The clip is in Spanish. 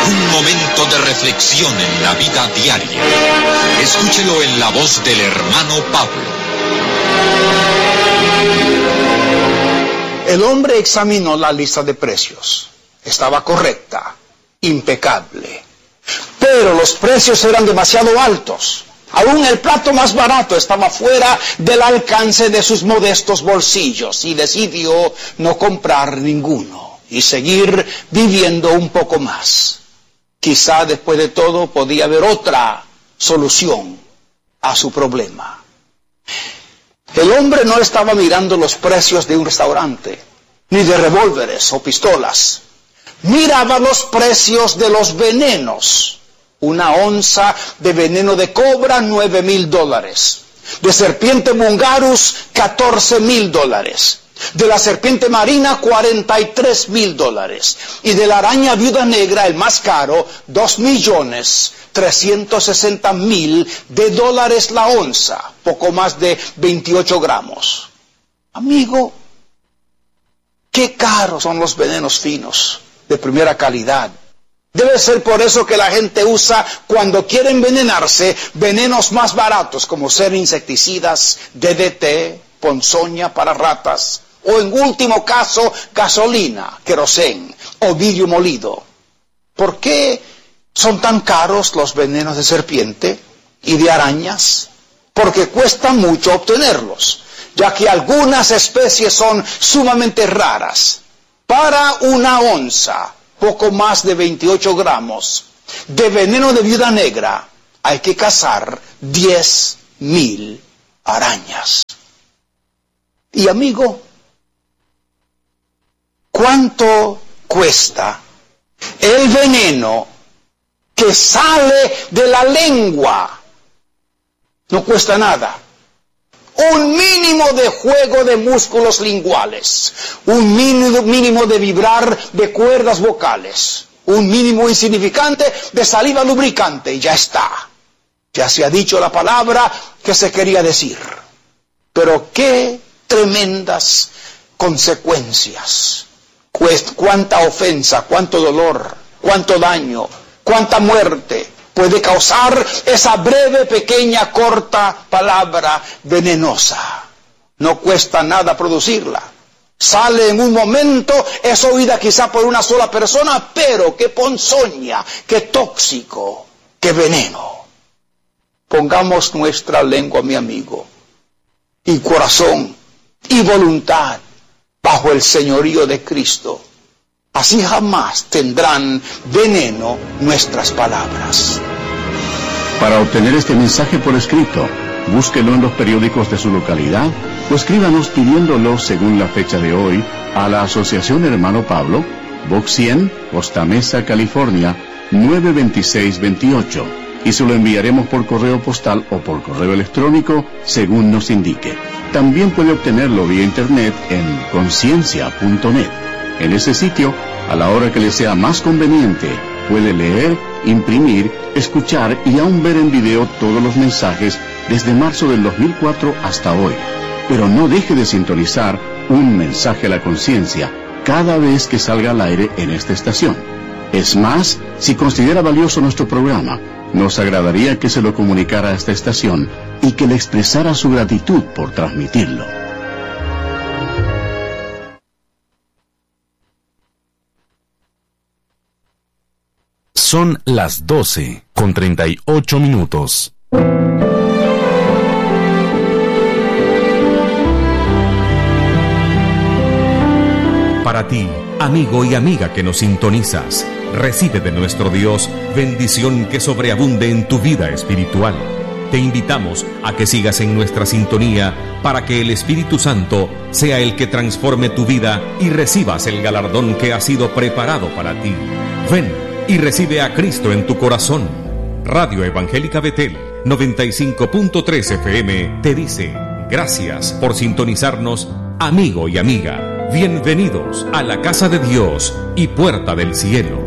Un momento de reflexión en la vida diaria. Escúchelo en la voz del hermano Pablo. El hombre examinó la lista de precios. Estaba correcta, impecable. Pero los precios eran demasiado altos. Aún el plato más barato estaba fuera del alcance de sus modestos bolsillos y decidió no comprar ninguno y seguir viviendo un poco más. Quizá después de todo podía haber otra solución a su problema. El hombre no estaba mirando los precios de un restaurante, ni de revólveres o pistolas. Miraba los precios de los venenos. Una onza de veneno de cobra, $9,000. De serpiente mungarus, $14,000. De la serpiente marina, $43,000. Y de la araña viuda negra, el más caro, $2,360,000 la onza, poco más de 28 gramos. Amigo, qué caros son los venenos finos, de primera calidad. Debe ser por eso que la gente usa, cuando quiere envenenarse, venenos más baratos, como ser insecticidas, DDT, ponzoña para ratas, o en último caso, gasolina, querosén o vidrio molido. ¿Por qué son tan caros los venenos de serpiente y de arañas? Porque cuesta mucho obtenerlos, ya que algunas especies son sumamente raras. Para una onza, poco más de 28 gramos, de veneno de viuda negra, hay que cazar 10,000 arañas. Y amigo, ¿cuánto cuesta el veneno que sale de la lengua? No cuesta nada. Un mínimo de juego de músculos linguales, un mínimo de vibrar de cuerdas vocales, un mínimo insignificante de saliva lubricante, y ya está. Ya se ha dicho la palabra que se quería decir. Pero qué tremendas consecuencias. Cuánta ofensa, cuánto dolor, cuánto daño, cuánta muerte puede causar esa breve, pequeña, corta palabra venenosa. No cuesta nada producirla. Sale en un momento, es oída quizá por una sola persona, pero qué ponzoña, qué tóxico, qué veneno. Pongamos nuestra lengua, mi amigo, y corazón, y voluntad, bajo el señorío de Cristo. Así jamás tendrán veneno nuestras palabras. Para obtener este mensaje por escrito, búsquelo en los periódicos de su localidad o escríbanos pidiéndolo según la fecha de hoy a la Asociación Hermano Pablo, Box 100, Costa Mesa, California, 92628, y se lo enviaremos por correo postal o por correo electrónico según nos indique. También puede obtenerlo vía internet en conciencia.net. En ese sitio, a la hora que le sea más conveniente, puede leer, imprimir, escuchar y aún ver en video todos los mensajes desde marzo del 2004 hasta hoy. Pero no deje de sintonizar un mensaje a la conciencia cada vez que salga al aire en esta estación. Es más, si considera valioso nuestro programa, nos agradaría que se lo comunicara a esta estación y que le expresara su gratitud por transmitirlo. Son las 12:38. Para ti, amigo y amiga que nos sintonizas, recibe de nuestro Dios bendición que sobreabunde en tu vida espiritual. Te invitamos a que sigas en nuestra sintonía para que el Espíritu Santo sea el que transforme tu vida y recibas el galardón que ha sido preparado para ti. Ven y recibe a Cristo en tu corazón. Radio Evangélica Betel 95.3 FM te dice gracias por sintonizarnos, amigo y amiga. Bienvenidos a la casa de Dios y puerta del cielo.